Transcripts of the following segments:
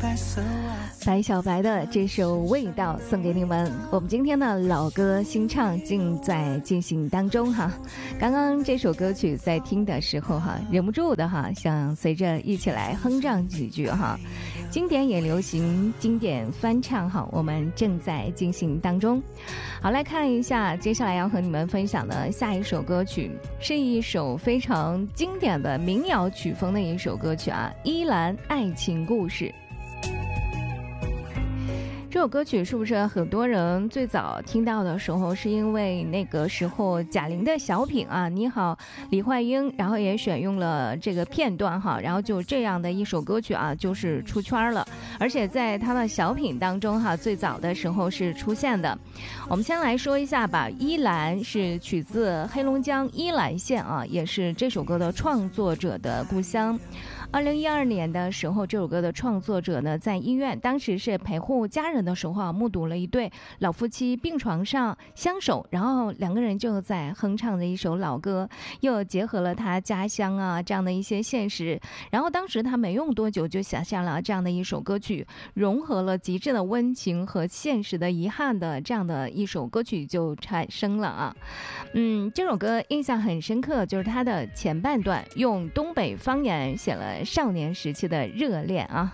白小白的这首味道送给你们。我们今天的老歌新唱正在进行当中哈。刚刚这首歌曲在听的时候哈，忍不住的哈，想随着一起来哼唱几句哈。经典也流行，经典翻唱哈，我们正在进行当中。好，来看一下接下来要和你们分享的下一首歌曲，是一首非常经典的民谣曲风的一首歌曲啊，依兰爱情故事。这首歌曲是不是很多人最早听到的时候是因为那个时候贾玲的小品啊，你好李焕英，然后也选用了这个片段哈，然后就这样的一首歌曲啊就是出圈了，而且在他的小品当中哈，最早的时候是出现的。我们先来说一下吧，依兰是取自黑龙江依兰县啊，也是这首歌的创作者的故乡。2012年的时候，这首歌的创作者呢，在医院当时是陪护家人的时候啊，目睹了一对老夫妻病床上相守，然后两个人就在哼唱的一首老歌，又结合了他家乡啊这样的一些现实，然后当时他没用多久就写下了这样的一首歌曲，融合了极致的温情和现实的遗憾的这样的一首歌曲就产生了啊。这首歌印象很深刻，就是它的前半段用东北方言写了少年时期的热恋啊，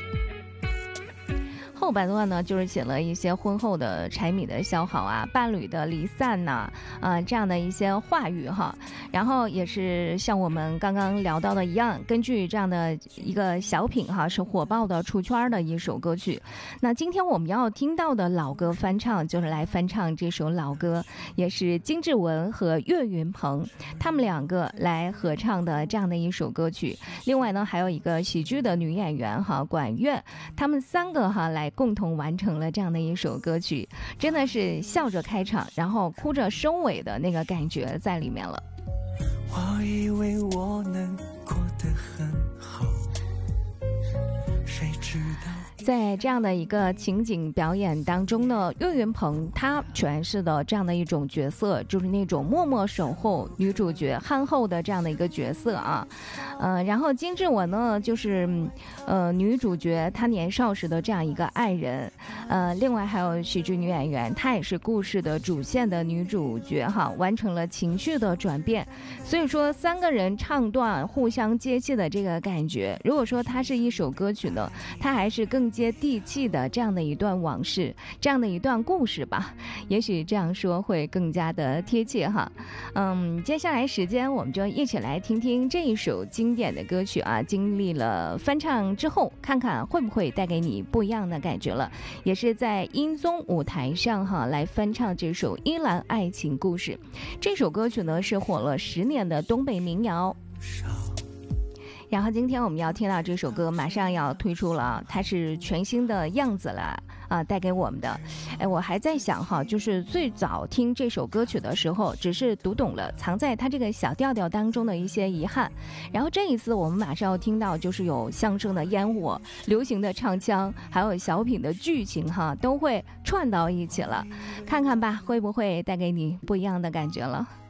后半段呢就是写了一些婚后的柴米的消耗啊，伴侣的离散呐，这样的一些话语哈。然后也是像我们刚刚聊到的一样，根据这样的一个小品哈，是火爆的出圈的一首歌曲。那今天我们要听到的老歌翻唱，就是来翻唱这首老歌，也是金志文和岳云鹏他们两个来合唱的这样的一首歌曲。另外呢，还有一个喜剧的女演员哈，管乐，他们三个哈来共同完成了这样的一首歌曲，真的是笑着开场，然后哭着收尾的那个感觉在里面了。 我以为我能过得很好，谁知道在这样的一个情景表演当中呢，岳云鹏他诠释的这样的一种角色，就是那种默默守候女主角憨厚的这样的一个角色啊。然后金志文呢，就是女主角她年少时的这样一个爱人。另外还有喜剧女演员，她也是故事的主线的女主角哈，完成了情绪的转变。所以说三个人唱段互相接气的这个感觉，如果说它是一首歌曲呢，它还是更接地气的这样的一段往事，这样的一段故事吧，也许这样说会更加的贴切哈。接下来时间我们就一起来听听这一首经典的歌曲啊，经历了翻唱之后，看看会不会带给你不一样的感觉了。也是在音综舞台上哈来翻唱这首《依兰爱情故事》。这首歌曲呢是火了10年的东北民谣。然后今天我们要听到这首歌马上要推出了，它是全新的样子了啊，带给我们的。我还在想哈，就是最早听这首歌曲的时候，只是读懂了藏在它这个小调调当中的一些遗憾。然后这一次我们马上要听到，就是有相声的烟火、流行的唱腔，还有小品的剧情哈，都会串到一起了。看看吧，会不会带给你不一样的感觉了？